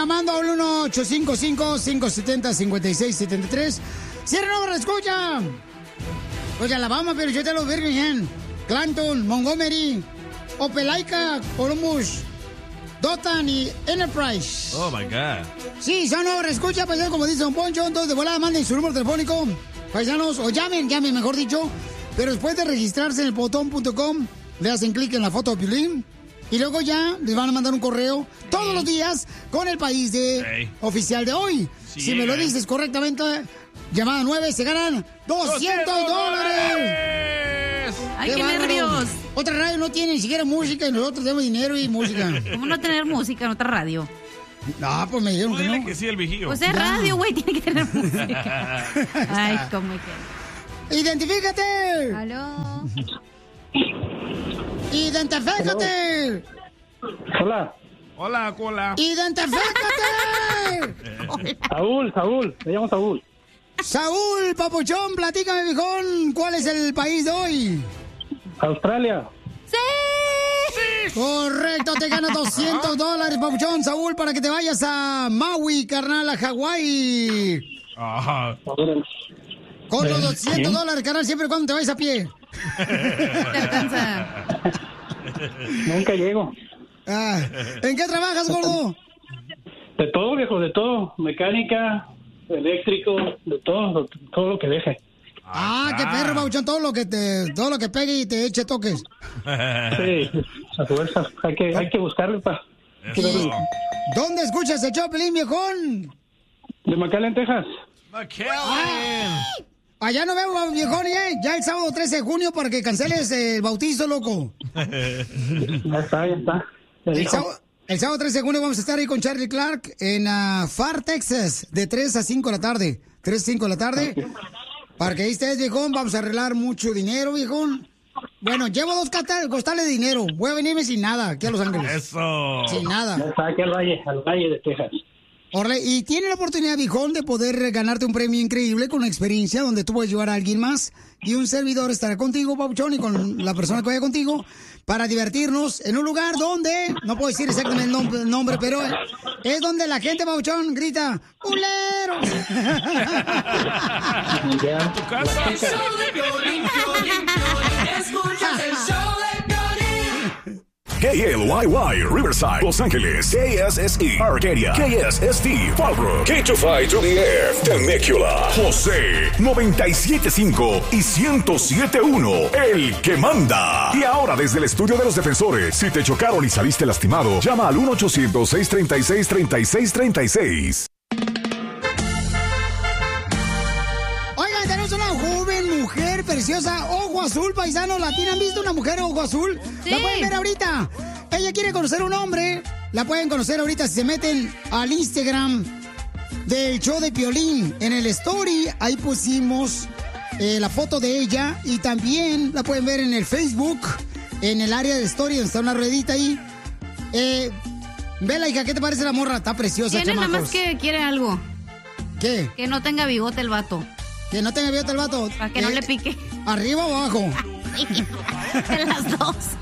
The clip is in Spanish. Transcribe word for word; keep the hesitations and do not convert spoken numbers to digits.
llamando al uno ocho cinco cinco, cinco siete cero, cinco seis siete tres. ¡Cierra no escucha! Pues Alabama, pero yo te lo Birmingham, Clanton, Montgomery, Opelika, Columbus, Dothan y Enterprise. Oh, my God. Sí, son no escucha, paisanos, como dice Don Poncho. Entonces, de volada, manden su número telefónico, paisanos, o llamen, llamen, mejor dicho. Pero después de registrarse en el potón punto com, le hacen clic en la foto de Piolín. Y luego ya les van a mandar un correo todos los días con el país de hey. oficial de hoy. Sí, si me lo dices correctamente, llamada nueve, se ganan doscientos dólares. ¡Ay, qué, qué nervios! Otra radio no tiene ni siquiera música y nosotros tenemos dinero y música. ¿Cómo no tener música en otra radio? No, pues me dijeron que no. que sí, el vigío. Pues es radio, güey, tiene que tener música. Ay, cómo que... ¡Identifícate! ¡Aló! ¡Identifícate! Hola. Hola, cola. ¡Identifícate! Saúl, Saúl, me llamo Saúl. Saúl, papuchón, platícame, viejón, ¿cuál es el país de hoy? Australia. ¡Sí! ¡Sí! Correcto, te ganas doscientos dólares, papuchón, Saúl, para que te vayas a Maui, carnal, a Hawái. Ajá. Con los doscientos dólares, carnal, siempre y cuando te vayas a pie. Te alcanza. Nunca llego. Ah, ¿en qué trabajas, gordo? De todo, viejo, de todo. Mecánica, eléctrico, de todo, todo lo que deje. Ah, qué perro, papuchón, todo lo que te, todo lo que pegue y te eche toques. Sí, a fuerzas, hay que, hay que buscarle para... ¿Dónde escuchas el Choplin, viejón? De McAllen, Texas. McAllen. Allá nos vemos, viejón, ¿eh? Ya el sábado trece de junio para que canceles el bautizo, loco. Ya está, ya está. El sábado, el sábado trece de junio vamos a estar ahí con Charlie Clark en uh, Far, Texas, de tres a cinco de la tarde. tres a cinco de la tarde. Okay. Para que ahí estés, viejón, vamos a arreglar mucho dinero, viejón. Bueno, llevo dos costales de dinero. Voy a venirme sin nada aquí a Los Ángeles. Eso. Sin nada. Ya está, aquí al valle, al valle de Texas. Orle, y tiene la oportunidad, viejón, de poder ganarte un premio increíble con una experiencia donde tú puedes llevar a alguien más y un servidor estará contigo, papuchón, y con la persona que vaya contigo para divertirnos en un lugar donde, no puedo decir exactamente el nombre, el nombre pero es donde la gente, papuchón, grita ¡Culero! Ya. ¿Tu casa? El show de Piolín, Piolín, Piolín. Escuchas el show de Piolín. K L Y Y, Riverside, Los Ángeles. K S S E, Arcadia. K S S T, Fallbrook. K two five to the air, Temecula. José, noventa y siete punto cinco y ciento siete punto uno, el que manda. Y ahora desde el estudio de los defensores, si te chocaron y saliste lastimado, llama al uno ochocientos, seiscientos treinta y seis, treinta y seis treinta y seis. Oigan, tenemos una joven mujer preciosa, ojo azul, paisano, latina. ¿Han visto una mujer ojo azul? Sí. La pueden ver ahorita. Ella quiere conocer a un hombre. La pueden conocer ahorita si se meten al Instagram del show de Piolín. En el story, ahí pusimos eh, la foto de ella. Y también la pueden ver en el Facebook, en el área de story, donde está una ruedita ahí. Eh, Vela, hija, ¿qué te parece la morra? Está preciosa, Tiene chamacos. nada más que quiere algo. ¿Qué? Que no tenga bigote el vato. Que no tenga bigote el vato. Para que eh, no le pique. ¿Arriba o abajo? De las dos.